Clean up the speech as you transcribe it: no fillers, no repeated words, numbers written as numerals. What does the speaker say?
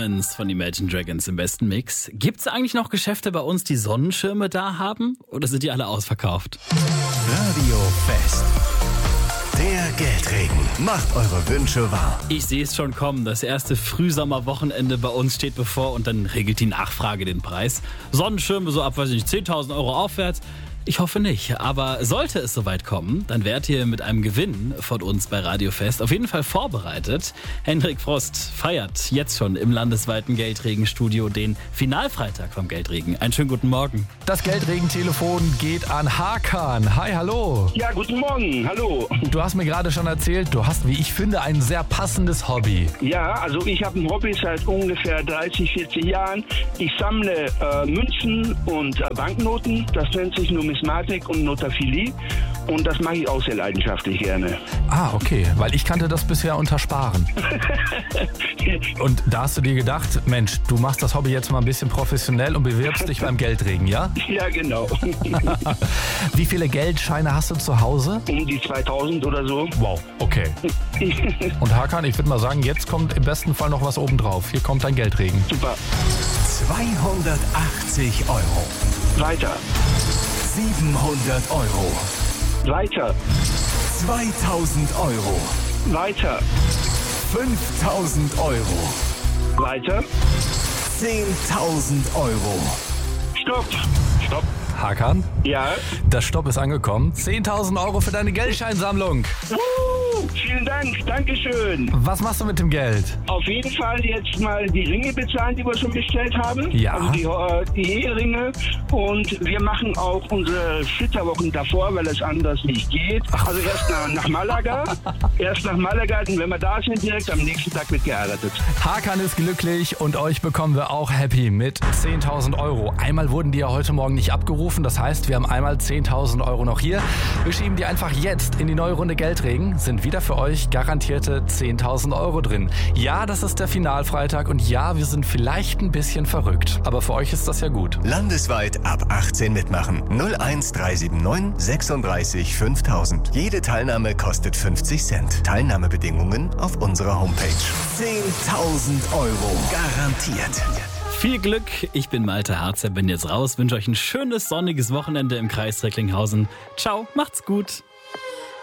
Diamonds von Imagine Dragons im besten Mix. Gibt's eigentlich noch Geschäfte bei uns, die Sonnenschirme da haben? Oder sind die alle ausverkauft? Radio Fest. Der Geldregen macht eure Wünsche wahr. Ich sehe es schon kommen. Das erste Frühsommerwochenende bei uns steht bevor und dann regelt die Nachfrage den Preis. Sonnenschirme so ab, weiß ich nicht, 10.000 Euro aufwärts. Ich hoffe nicht, aber sollte es soweit kommen, dann wärt ihr mit einem Gewinn von uns bei Radio Fest auf jeden Fall vorbereitet. Hendrik Frost feiert jetzt schon im landesweiten Geldregenstudio den Finalfreitag vom Geldregen. Einen schönen guten Morgen. Das Geldregentelefon geht an Hakan. Hi, hallo. Ja, guten Morgen, hallo. Du hast mir gerade schon erzählt, du hast, wie ich finde, ein sehr passendes Hobby. Ja, also ich habe ein Hobby seit ungefähr 30, 40 Jahren. Ich sammle Münzen und Banknoten. Das nennt sich Numismatik und Notaphilie. Und das mache ich auch sehr leidenschaftlich gerne. Ah, okay, weil ich kannte das bisher unter Sparen. Und da hast du dir gedacht, Mensch, du machst das Hobby jetzt mal ein bisschen professionell und bewirbst dich beim Geldregen, ja? Ja, genau. Wie viele Geldscheine hast du zu Hause? Um die 2000 oder so. Wow, okay. Und Hakan, ich würde mal sagen, jetzt kommt im besten Fall noch was obendrauf. Hier kommt dein Geldregen. Super. 280 Euro. Weiter. 700 Euro. Weiter. 2000 Euro. Weiter. 5000 Euro. Weiter. 10.000 Euro. Stopp. Stopp. Hakan, Ja. das Stopp ist angekommen. 10.000 Euro für deine Geldscheinsammlung. Vielen Dank. Dankeschön. Was machst du mit dem Geld? Auf jeden Fall jetzt mal die Ringe bezahlen, die wir schon bestellt haben. Ja. Also die Eheringe. Und wir machen auch unsere Flitterwochen davor, weil es anders nicht geht. Also erst nach Malaga. Erst nach Malaga, und wenn wir da sind, direkt am nächsten Tag wird geheiratet. Hakan ist glücklich und euch bekommen wir auch happy mit 10.000 Euro. Einmal wurden die ja heute Morgen nicht abgerufen. Das heißt, wir haben einmal 10.000 Euro noch hier. Wir schieben die einfach jetzt in die neue Runde Geldregen. Sind wieder für euch garantierte 10.000 Euro drin. Ja, das ist der Finalfreitag und ja, wir sind vielleicht ein bisschen verrückt. Aber für euch ist das ja gut. Landesweit ab 18 mitmachen. 01379 36 5000. Jede Teilnahme kostet 50 Cent. Teilnahmebedingungen auf unserer Homepage. 10.000 Euro garantiert. Viel Glück, ich bin Malte Harzer, bin jetzt raus, wünsche euch ein schönes sonniges Wochenende im Kreis Recklinghausen. Ciao, macht's gut.